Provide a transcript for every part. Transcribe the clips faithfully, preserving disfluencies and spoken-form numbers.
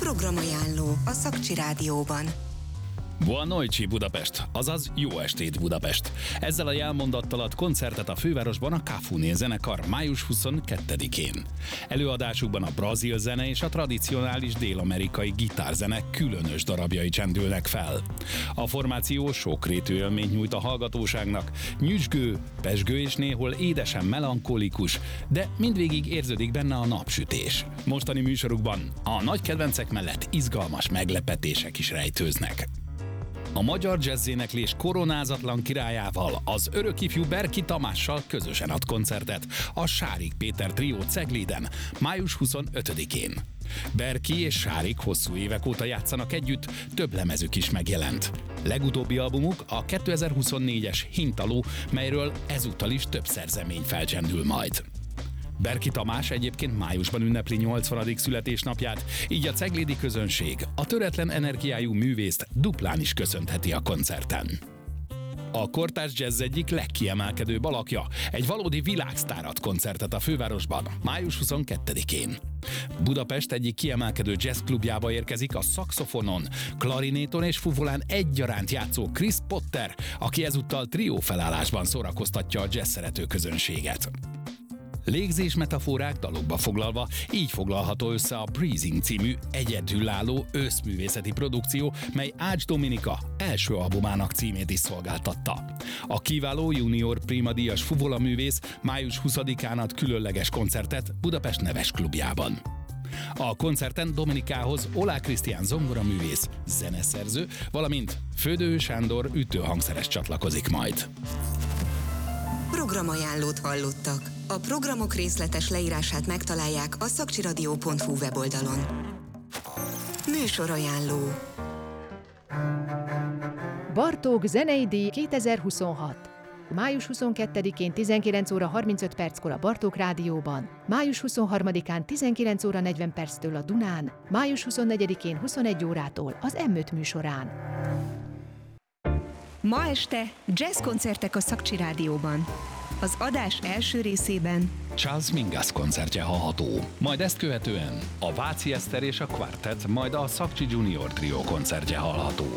Programajánló a Szakcsi Rádióban. Buon noite Budapest, azaz jó estét Budapest. Ezzel a jelmondattal ad koncertet a fővárosban a Cafuné zenekar május huszonkettedikén. Előadásukban a brazil zene és a tradicionális dél-amerikai gitárzene különös darabjai csendülnek fel. A formáció sokrétű élményt nyújt a hallgatóságnak, nyüzsgő, pezsgő és néhol édesen melankolikus, de mindvégig érződik benne a napsütés. Mostani műsorukban a nagy kedvencek mellett izgalmas meglepetések is rejtőznek. A magyar jazzéneklés koronázatlan királyával, az örökifjú Berki Tamással közösen ad koncertet a Sárik Péter trió Cegléden május huszonötödikén. Berki és Sárik hosszú évek óta játszanak együtt, több lemezük is megjelent. Legutóbbi albumuk a kétezer-huszonnégyes Hintaló, melyről ezúttal is több szerzemény felcsendül majd. Berki Tamás egyébként májusban ünnepli nyolcvanadik születésnapját, így a ceglédi közönség a töretlen energiájú művészt duplán is köszöntheti a koncerten. A kortárs jazz egyik legkiemelkedőbb alakja, egy valódi világsztár ad koncertet a fővárosban május huszonkettedikén. Budapest egyik kiemelkedő jazzklubjába érkezik a szaxofonon, klarinéton és fuvolán egyaránt játszó Chris Potter, aki ezúttal trió felállásban szórakoztatja a jazz szerető közönséget. Légzés metaforák dalokba foglalva, így foglalható össze a Breathing című egyedülálló őszművészeti produkció, mely Ács Dominika első albumának címét is szolgáltatta. A kiváló junior prima díjas fuvolaművész május huszadikán ad különleges koncertet Budapest neves klubjában. A koncerten Dominikához Olá Krisztián zongoraművész, zeneszerző, valamint Födő Sándor ütőhangszeres csatlakozik majd. Programajánlót hallottak. A programok részletes leírását megtalálják a szakcsiradio pont hu weboldalon. Műsorajánló. Bartók zenei díj kétezer-huszonhat. május huszonkettedikén tizenkilenc óra harmincöt perckor a Bartók Rádióban, május huszonharmadikán tizenkilenc óra negyven perctől a Dunán, május huszonnegyedikén huszonegy órától az em öt műsorán. Ma este jazzkoncertek a Szakcsi Rádióban. Az adás első részében Charles Mingus koncertje hallható, majd ezt követően a Váci Eszter és a Quartet, majd a Szakcsi Junior Trio koncertje hallható.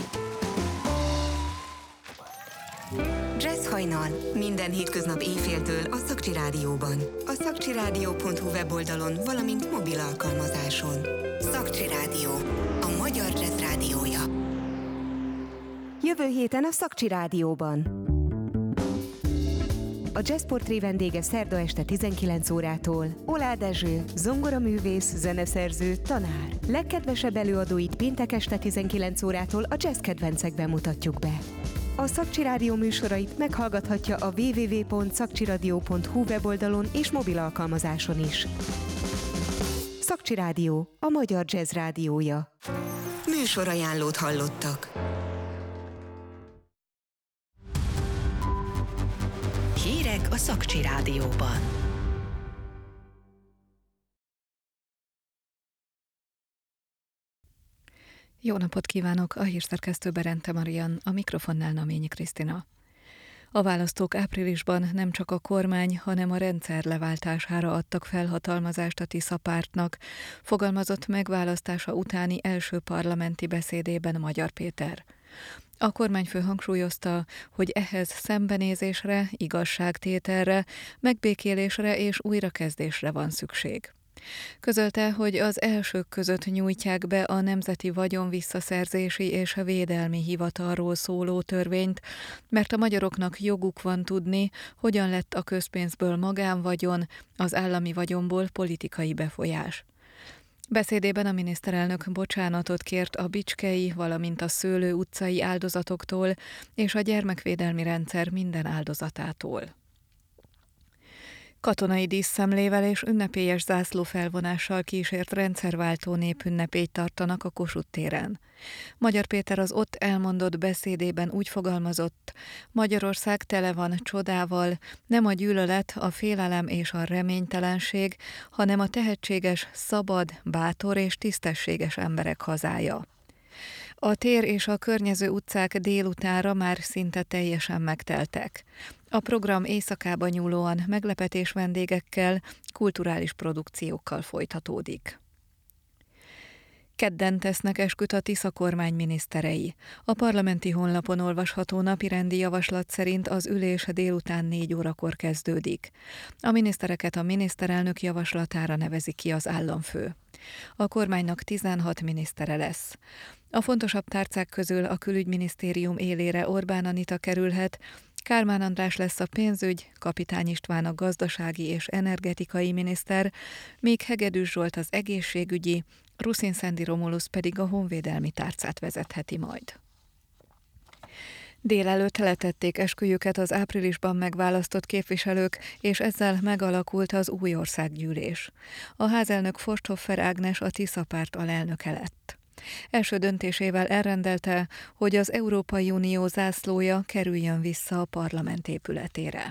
Jazz hajnal minden hétköznap éjféltől a Szakcsi Rádióban, a szakcsiradio pont hu weboldalon, valamint mobil alkalmazáson. Szakcsi Rádió, a magyar jazz rádiója. Jövő héten a Szakcsi Rádióban. A Jazzportré vendége szerda este tizenkilenc órától Olá Dezső, zongoraművész, zeneszerző, tanár. Legkedvesebb előadóit péntek este tizenkilenc órától a jazz kedvencekben mutatjuk be. A Szakcsi Rádió műsorait meghallgathatja a double-u double-u double-u pont szakcsiradio pont hu weboldalon és mobil alkalmazáson is. Szakcsi Rádió, a magyar jazz rádiója. Műsorajánlót hallottak. Hírek a Szakcsi Rádióban. Jó napot kívánok! A hírszerkesztő Berente Marian, a mikrofonnál Naményi Krisztina. A választók áprilisban nem csak a kormány, hanem a rendszer leváltására adtak felhatalmazást a Tisza pártnak, fogalmazott megválasztása utáni első parlamenti beszédében Magyar Péter. A kormányfő hangsúlyozta, hogy ehhez szembenézésre, igazságtételre, megbékélésre és újrakezdésre van szükség. Közölte, hogy az elsők között nyújtják be a Nemzeti Vagyonvisszaszerzési és Védelmi Hivatalról szóló törvényt, mert a magyaroknak joguk van tudni, hogyan lett a közpénzből magánvagyon, az állami vagyonból politikai befolyás. Beszédében a miniszterelnök bocsánatot kért a bicskei, valamint a Szőlő utcai áldozatoktól és a gyermekvédelmi rendszer minden áldozatától. Katonai díszszemlével és ünnepélyes zászlófelvonással kísért rendszerváltó népünnepélyt tartanak a Kossuth téren. Magyar Péter az ott elmondott beszédében úgy fogalmazott: Magyarország tele van csodával, nem a gyűlölet, a félelem és a reménytelenség, hanem a tehetséges, szabad, bátor és tisztességes emberek hazája. A tér és a környező utcák délutánra már szinte teljesen megteltek. A program éjszakába nyúlóan meglepetés vendégekkel, kulturális produkciókkal folytatódik. Kedden tesznek esküt a Tisza kormány miniszterei. A parlamenti honlapon olvasható napirendi javaslat szerint az ülés délután négy órakor kezdődik. A minisztereket a miniszterelnök javaslatára nevezi ki az államfő. A kormánynak tizenhat minisztere lesz. A fontosabb tárcák közül a külügyminisztérium élére Orbán Anita kerülhet, Kálmán András lesz a pénzügy, Kapitány István a gazdasági és energetikai miniszter, míg Hegedűs Zsolt az egészségügyi, Ruszin Szendi Romulusz pedig a honvédelmi tárcát vezetheti majd. Délelőtt letették esküjüket az áprilisban megválasztott képviselők, és ezzel megalakult az új országgyűlés. A házelnök Forsthoffer Ágnes a Tisza párt alelnöke lett. Első döntésével elrendelte, hogy az Európai Unió zászlója kerüljön vissza a parlament épületére.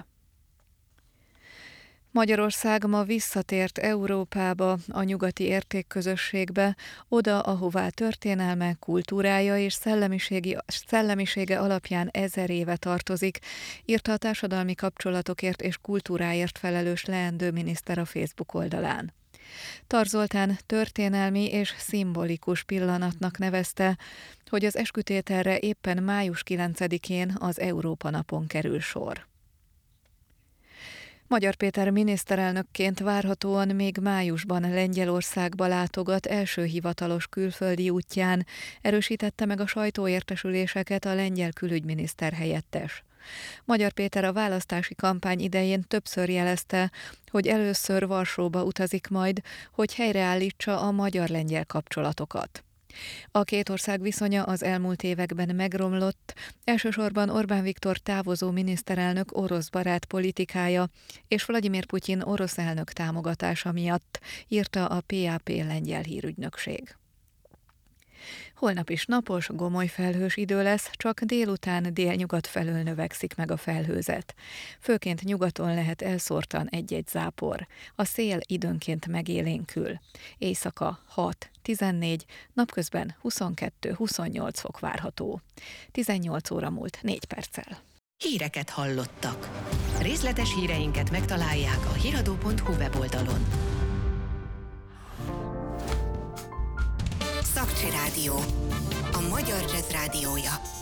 Magyarország ma visszatért Európába, a nyugati értékközösségbe, oda, ahová történelme, kultúrája és szellemisége alapján ezer éve tartozik, írta a társadalmi kapcsolatokért és kultúráért felelős leendő miniszter a Facebook oldalán. Tar Zoltán történelmi és szimbolikus pillanatnak nevezte, hogy az eskütételre éppen május kilencedikén az Európa napon kerül sor. Magyar Péter miniszterelnökként várhatóan még májusban Lengyelországba látogat első hivatalos külföldi útján, erősítette meg a sajtóértesüléseket a lengyel külügyminiszter helyettes. Magyar Péter a választási kampány idején többször jelezte, hogy először Varsóba utazik majd, hogy helyreállítsa a magyar-lengyel kapcsolatokat. A két ország viszonya az elmúlt években megromlott, elsősorban Orbán Viktor távozó miniszterelnök orosz barát politikája és Vladimir Putyin orosz elnök támogatása miatt, írta a pé á pé lengyel hírügynökség. Holnap is napos, gomoly felhős idő lesz, csak délután délnyugat felől növekszik meg a felhőzet. Főként nyugaton lehet elszórtan egy-egy zápor. A szél időnként megélénkül. Éjszaka hat tizennégy, napközben huszonkettő-huszonnyolc fok várható. tizennyolc óra múlt négy perccel. Híreket hallottak. Részletes híreinket megtalálják a hiradó pont hu weboldalon. Szakcsi Rádió. A magyar jazz rádiója.